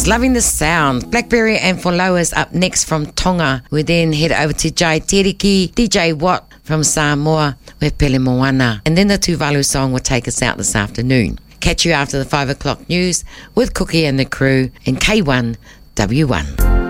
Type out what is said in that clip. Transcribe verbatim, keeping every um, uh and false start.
Yes, loving the sound. Blackberry and Followers up next from Tonga. We then head over to Jai Teriki, D J Watt from Samoa with Pele Moana. And then the Tuvalu song will take us out this afternoon. Catch you after the five o'clock news with Cookie and the crew in K one W one.